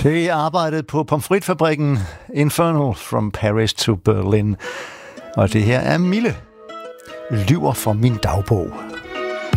Det er arbejdet på pomfritfabrikken Infernal from Paris to Berlin. Og det her er Mille. Lyver for min dagbog.